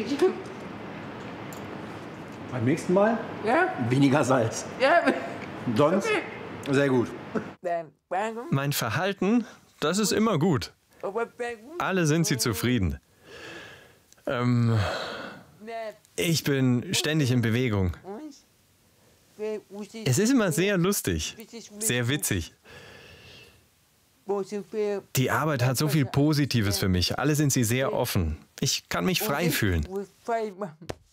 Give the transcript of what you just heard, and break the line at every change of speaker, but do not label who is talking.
Beim nächsten Mal
Ja?
weniger Salz.
Ja.
Sonst sehr gut.
Mein Verhalten, das ist immer gut. Alle sind sie zufrieden. Ich bin ständig in Bewegung. Es ist immer sehr lustig, sehr witzig. Die Arbeit hat so viel Positives für mich. Alle sind sie sehr offen. Ich kann mich frei fühlen.